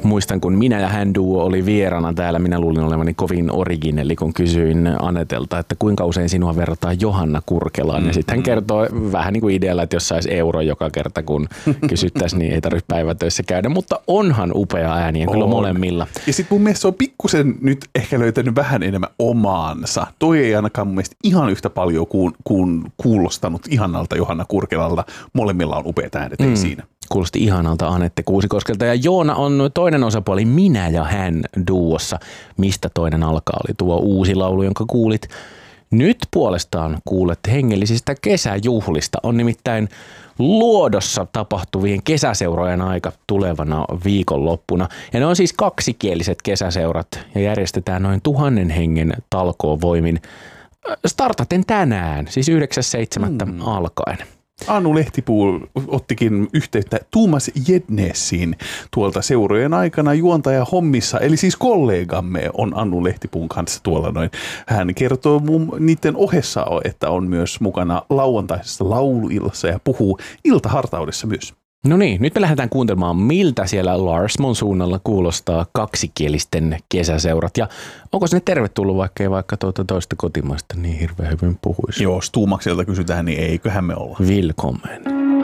muistan, kun minä ja hän duo oli vierana täällä. Minä luulin olevani kovin originelli, kun kysyin Anetelta, että kuinka usein sinua verrataan Johanna Kurkelaan. Ja sitten hän kertoi vähän niin kuin idealla, että jos saisi euro joka kerta, kun kysyttäisiin, niin ei tarvitse päivätöissä käydä. Mutta onhan upea ääni, kyllä molemmilla. Ja sitten mun mielestä se on pikkusen nyt ehkä löytänyt vähän enemmän omaansa. Toi ei ainakaan mun mielestä ihan yhtä paljon kuin kuulostanut ihanalta Johanna Kurkelalta. Molemmilla on upeat äänet, ei siinä. Kuulosti ihanalta Anette Kuusikoskelta. Ja Joona on toinen osapuoli minä ja hän duossa. Mistä toinen alkaa oli tuo uusi laulu, jonka kuulit. Nyt puolestaan kuulet hengellisistä kesäjuhlista. On nimittäin Luodossa tapahtuvien kesäseurojen aika tulevana viikonloppuna. Ja ne on siis kaksikieliset kesäseurat ja järjestetään noin 1000 hengen talkoovoimin. Startaten tänään, siis 9.7. alkaen. Anu Lehtipuu ottikin yhteyttä Tuomas Jednesiin tuolta seurojen aikana juontaja hommissa, eli siis kollegamme on Anu Lehtipuun kanssa tuolla noin. Hän kertoo niiden ohessa, että on myös mukana lauantaisessa lauluillassa ja puhuu iltahartaudessa myös. No niin, nyt me lähdetään kuuntelemaan, miltä siellä Larsmon suunnalla kuulostaa kaksikielisten kesäseurat. Ja onko sinne tervetullut, vaikka ei vaikka toista kotimaista niin hirveän hyvin puhuisi? Jos Tuumakselta kysytään, niin eiköhän me olla. Willkommen.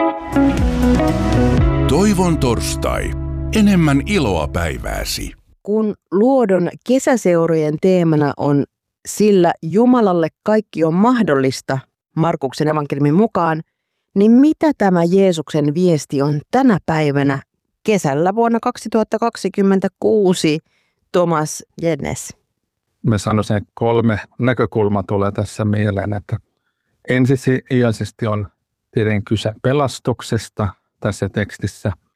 Toivon torstai. Enemmän iloa päivääsi. Kun Luodon kesäseurojen teemana on sillä Jumalalle kaikki on mahdollista, Markuksen evankeliumin mukaan, niin mitä tämä Jeesuksen viesti on tänä päivänä kesällä vuonna 2026, Thomas Jednes? Mä sanoisin, että 3 näkökulmaa tulee tässä mieleen, että ensisijaisesti on tietenkin kyse pelastuksesta tässä tekstissä.